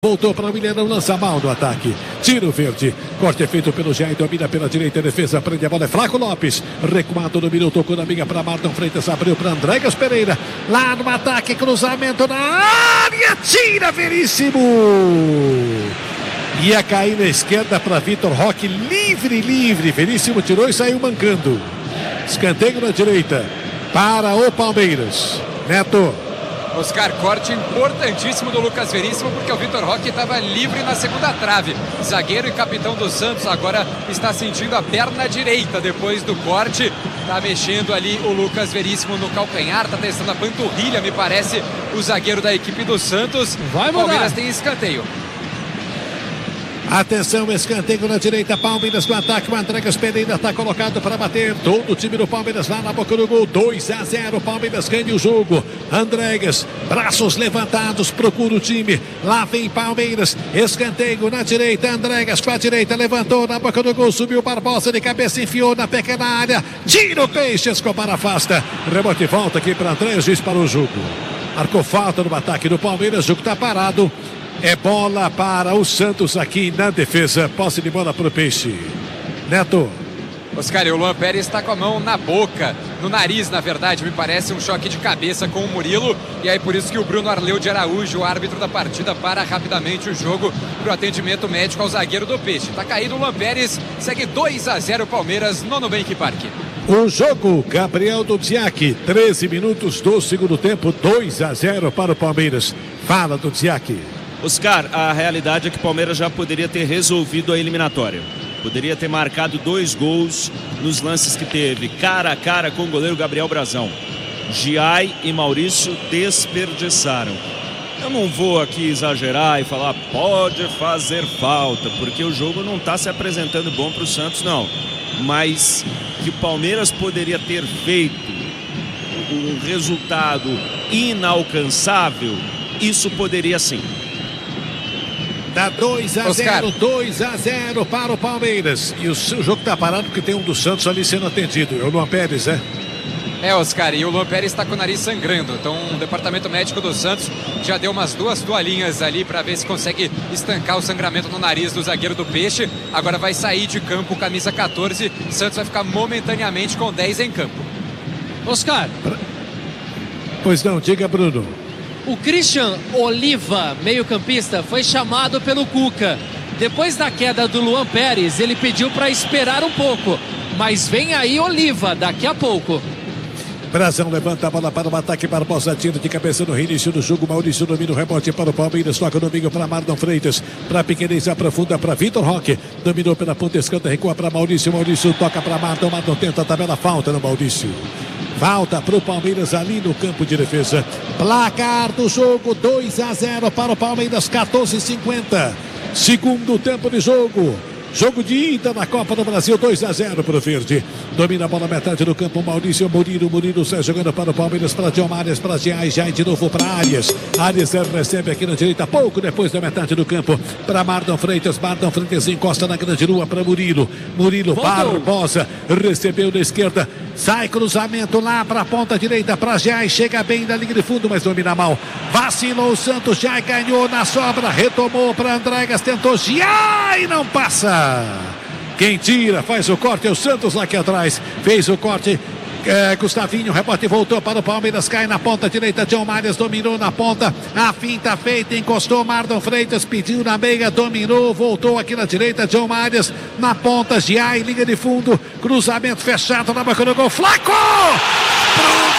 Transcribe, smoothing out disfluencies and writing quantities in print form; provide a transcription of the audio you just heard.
Voltou para o Mineirão, lança mal no ataque. Tiro verde. Corte é feito pelo Jair, domina pela direita, defesa, prende a bola, é Flaco Lopes. Recuado no minuto, tocou na amiga para Marlon Freitas, abriu para Andrégas Pereira. Lá no ataque, cruzamento na área, tira Veríssimo. Ia cair na esquerda para Vitor Roque, livre. Veríssimo tirou e saiu mancando. Escanteio na direita para o Palmeiras. Neto. Oscar, corte importantíssimo do Lucas Veríssimo, porque o Vitor Roque estava livre na segunda trave. Zagueiro e capitão do Santos agora está sentindo a perna direita depois do corte. Está mexendo ali o Lucas Veríssimo no calcanhar, está testando a panturrilha, me parece, o zagueiro da equipe do Santos. Vai mudar. O Palmeiras tem escanteio. Atenção, escanteio na direita, Palmeiras no ataque, o Andrégas Pereira está colocado para bater, todo o time do Palmeiras lá na boca do gol, 2-0, Palmeiras ganha o jogo, Andrégas, braços levantados, procura o time, lá vem Palmeiras, escanteio na direita, Andrégas com a direita, levantou na boca do gol, subiu Barbosa de cabeça, enfiou na pequena área, tira o Peixe, Escobar afasta, rebote volta aqui para Andrégas, juiz para o jogo, marcou falta no ataque do Palmeiras, o jogo está parado. É bola para o Santos aqui na defesa. Posse de bola para o Peixe. Neto. Oscar, e o Luan Pérez está com a mão na boca, no nariz, na verdade, me parece um choque de cabeça com o Murilo. E aí por isso que o Bruno Arleu de Araújo, o árbitro da partida, para rapidamente o jogo para o atendimento médico ao zagueiro do Peixe. Está caído o Luan Pérez, segue 2-0 Palmeiras no Nubank Park. O jogo, Gabriel Dudziak, 13 minutos do segundo tempo, 2-0 para o Palmeiras. Fala, Dudziak. Oscar, a realidade é que o Palmeiras já poderia ter resolvido a eliminatória. Poderia ter marcado 2 gols nos lances que teve, cara a cara com o goleiro Gabriel Brazão. Giai e Maurício desperdiçaram. Eu não vou aqui exagerar e falar pode fazer falta, porque o jogo não está se apresentando bom para o Santos, não. Mas que o Palmeiras poderia ter feito um resultado inalcançável, isso poderia sim. Dá 2-0 para o Palmeiras. E o jogo está parado porque tem um do Santos ali sendo atendido. É o Luan Pérez, né? É, Oscar, e o Luan Pérez está com o nariz sangrando. Então o departamento médico do Santos já deu umas 2 toalhinhas ali para ver se consegue estancar o sangramento no nariz do zagueiro do Peixe. Agora vai sair de campo, camisa 14. Santos vai ficar momentaneamente com 10 em campo. Oscar. Pois não, diga, Bruno. O Christian Oliva, meio-campista, foi chamado pelo Cuca. Depois da queda do Luan Pérez, ele pediu para esperar um pouco. Mas vem aí Oliva, daqui a pouco. Brazão levanta a bola para o ataque, Barbosa tira de cabeça no reinício do jogo, Maurício domina o rebote para o Palmeiras, toca no meio para Marlon Freitas, para Piqueires, aprofunda para Vitor Roque, dominou pela ponta esquerda, recua para Maurício toca para Marlon tenta a tabela, falta no Maurício. Falta para o Palmeiras ali no campo de defesa. Placar do jogo, 2-0 para o Palmeiras, 14:50. Segundo tempo de jogo. Jogo de ida na Copa do Brasil, 2-0 para o Verde. Domina a bola metade do campo, Maurício, Murilo sai jogando para o Palmeiras, para John Arias, para Giai de novo para Arias. Arias recebe aqui na direita, pouco depois da metade do campo, para Marlon Freitas encosta na grande lua para Murilo. Barbosa, recebeu da esquerda, sai cruzamento lá para a ponta direita, para Giai, chega bem da linha de fundo, mas domina mal. Vacilou o Santos, Giai ganhou na sobra, retomou para Andrégas, tentou Giai, não passa. Quem tira, faz o corte, é o Santos lá aqui atrás, fez o corte, Gustavinho, rebote voltou para o Palmeiras, cai na ponta direita, John Arias dominou na ponta, a finta feita, encostou, Marlon Freitas pediu na meia, dominou, voltou aqui na direita, John Arias na ponta, Giai, linha de fundo, cruzamento fechado na boca do gol, Flaco!